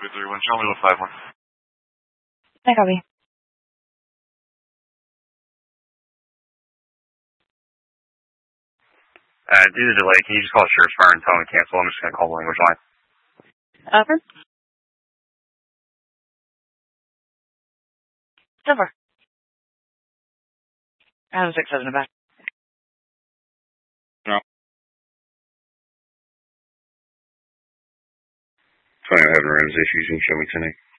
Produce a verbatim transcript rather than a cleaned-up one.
three three one, show me with five one. I copy. Uh, due to delay, can you just call Sheriff's Fire and tell them to cancel? I'm just going to call the language line. Over. Over. I have a six seven in the back. No. twenty, I'm having rims issues. You can show me tonight.